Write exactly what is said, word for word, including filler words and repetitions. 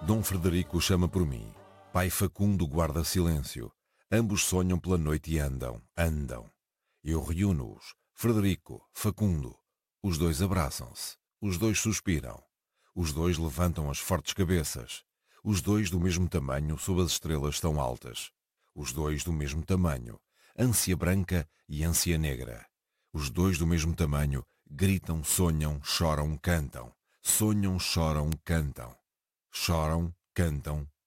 Dom Frederico chama por mim. Pai Facundo guarda silêncio. Ambos sonham pela noite e andam, andam. Eu reúno-os. Frederico, Facundo. Os dois abraçam-se. Os dois suspiram. Os dois levantam as fortes cabeças. Os dois do mesmo tamanho sob as estrelas tão altas. Os dois do mesmo tamanho. Ânsia branca e ânsia negra. Os dois do mesmo tamanho gritam, sonham, choram, cantam. Sonham, choram, cantam. Choram, cantam,